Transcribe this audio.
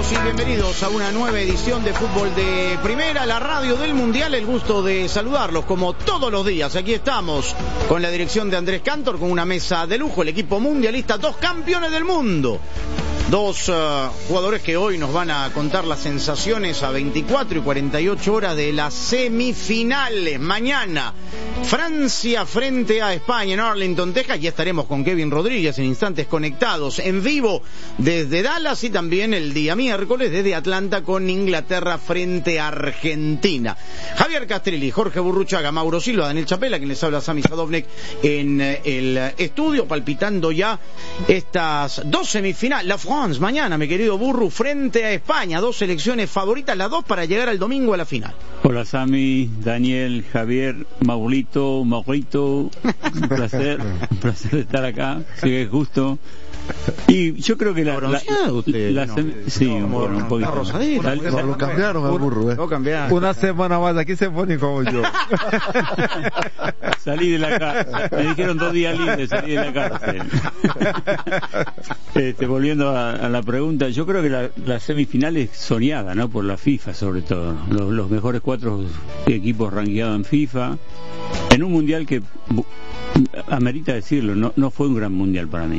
Saludos y bienvenidos a una nueva edición de Fútbol de Primera, la radio del Mundial. El gusto de saludarlos como todos los días. Aquí estamos con la dirección de Andrés Cantor, con una mesa de lujo, el equipo mundialista, 2 campeones del mundo. 2 jugadores que hoy nos van a contar las sensaciones a 24 y 48 horas de las semifinales. Mañana, Francia frente a España en Arlington, Texas. Ya estaremos con Kevin Rodríguez en instantes conectados en vivo desde Dallas, y también el día miércoles desde Atlanta con Inglaterra frente a Argentina. Javier Castelli, Jorge Burruchaga, Mauro Silva, Daniel Chapela, quien les habla, Sami Sadovnik en el estudio, palpitando ya estas 2 semifinales. La France mañana, mi querido Burru, frente a España, 2 selecciones favoritas, las 2 para llegar al domingo a la final. Hola Sami, Daniel, Javier, Maurito, un placer estar acá, si es justo. Y yo creo que sí, un poquito. Lo cambiaron al Burru, Una semana más aquí se pone como yo. Salí de la cárcel, me dijeron 2 días libres, salí de la cárcel. Volviendo a la pregunta, yo creo que la semifinal es soñada, ¿no? Por la FIFA, sobre todo, los mejores 4 equipos rankeados en FIFA, en un mundial que amerita decirlo, no fue un gran mundial para mí.